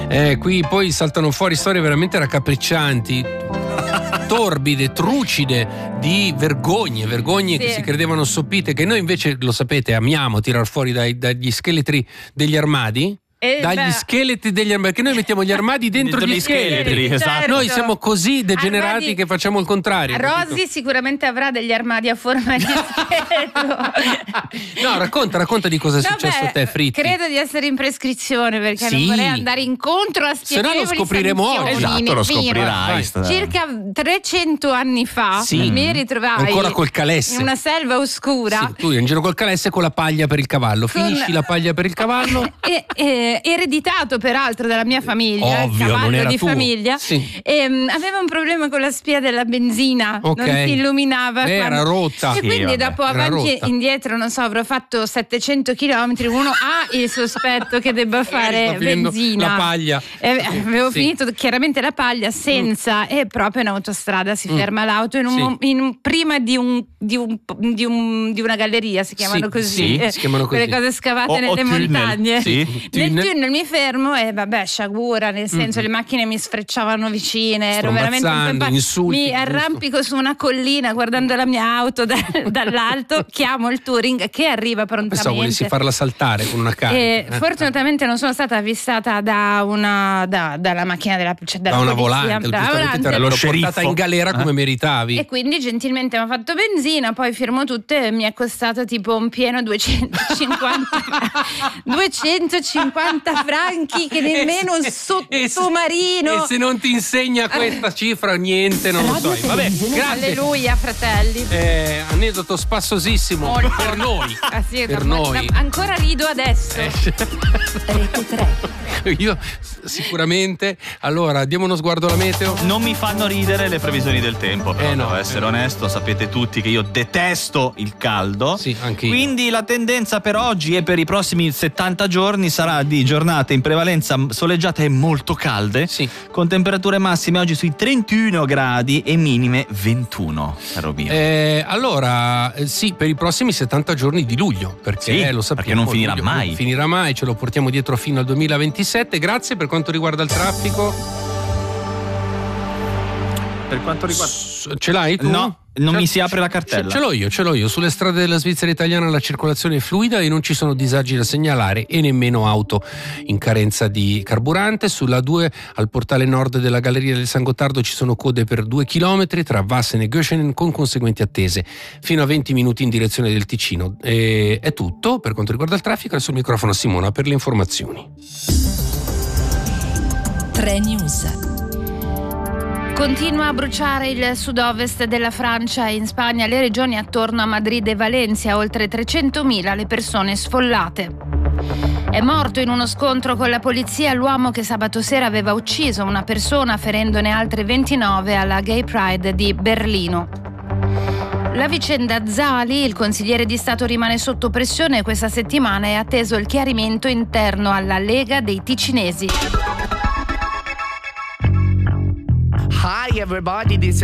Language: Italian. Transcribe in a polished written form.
Qui poi saltano fuori storie veramente raccapriccianti, torbide, trucide, di vergogne Sì. che si credevano sopite, che noi invece, lo sapete, amiamo tirar fuori dagli scheletri degli armadi. Scheletri degli armadi, perché noi mettiamo gli armadi dentro gli scheletri. Esatto. Noi siamo così degenerati Armadi... che facciamo il contrario. Rosy capito? sicuramente avrà degli armadi a forma di scheletro. No, racconta di cosa è successo a te, Fritti. Credo di essere in prescrizione, perché Sì. non vorrei andare incontro a Se no lo spiacevoli scopriremo oggi. sanzioni. Esatto, lo Miro. scoprirai. Circa 300 anni fa Sì. mi ritrovai Ancora col calesse. in una selva oscura. Sì, tu eri in giro col calesse e con la paglia per il cavallo. Finisci la paglia per il cavallo. Ereditato peraltro dalla mia famiglia, Ovvio, il cavallo non era di tuo. famiglia. Sì. Aveva un problema con la spia della benzina, Ok. non si illuminava. Era rotta. E Sì, quindi vabbè, dopo era avanti rotta. e indietro, non so, avrò fatto 700 chilometri. Uno ha il sospetto che debba fare sta finendo benzina. la paglia. Avevo Sì. finito chiaramente la paglia senza, e proprio in autostrada si ferma l'auto prima di una galleria, si chiamano Sì, così. sì, si chiamano così. Quelle cose scavate O nelle tunnel. montagne. Sì. Nel Tunnel. tunnel mi fermo e vabbè, sciagura, nel senso le macchine mi sfrecciavano vicine, ero veramente Strombazzando, insulti, mi giusto. arrampico su una collina guardando la mia auto dall'alto, chiamo il touring che arriva prontamente. Pensavo volessi farla saltare con una carica. Fortunatamente non sono stata avvistata dalla macchina della Da una polizia, volante, da giustamente te volante. l'avevano sceriffo. portata in galera come meritavi. E quindi gentilmente mi ha fatto benzina, poi firmo tutto e mi è costato tipo un pieno 250 franchi, che nemmeno un sottomarino. E se non ti insegna questa cifra, niente, non lo so. Vabbè, grazie. Alleluia, fratelli. Aneddoto spassosissimo per noi. Ah, sì, per ma noi. ancora rido adesso. Rete 3. Io sicuramente. Allora, diamo uno sguardo alla meteo. Non mi fanno ridere le previsioni del tempo, però No, devo essere onesto, sapete tutti che io detesto il caldo. Sì, anche io. Quindi la tendenza per oggi e per i prossimi 70 giorni sarà di giornate in prevalenza soleggiate e molto calde, Sì. con temperature massime oggi sui 31 gradi e minime 21, caro mio. Allora, sì, per i prossimi 70 giorni di luglio, perché Sì, lo sappiamo, perché non finirà luglio mai. Non finirà mai, ce lo portiamo dietro fino al 2027. Grazie. Per quanto riguarda il traffico, Per quanto riguarda... ce l'hai tu? No, non mi si apre la cartella. Ce l'ho io. Sulle strade della Svizzera italiana la circolazione è fluida e non ci sono disagi da segnalare e nemmeno auto in carenza di carburante. Sulla 2 al portale nord della Galleria del San Gottardo ci sono code per 2 chilometri tra Vassen e Göschenen con conseguenti attese fino a 20 minuti in direzione del Ticino. È tutto per quanto riguarda il traffico. Adesso il microfono a Simona per le informazioni. 3 News. Continua a bruciare il sud-ovest della Francia e in Spagna le regioni attorno a Madrid e Valencia, oltre 300.000 le persone sfollate. È morto in uno scontro con la polizia l'uomo che sabato sera aveva ucciso una persona ferendone altre 29 alla Gay Pride di Berlino. La vicenda Zali, il consigliere di Stato rimane sotto pressione e questa settimana è atteso il chiarimento interno alla Lega dei Ticinesi. Hi everybody, this is